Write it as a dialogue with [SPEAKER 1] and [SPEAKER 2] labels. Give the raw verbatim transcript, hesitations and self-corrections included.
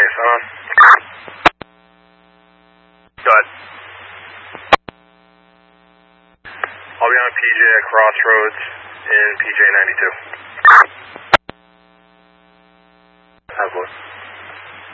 [SPEAKER 1] sign on. Go ahead. I'll be on P J at Crossroads in P J ninety-two. Have one.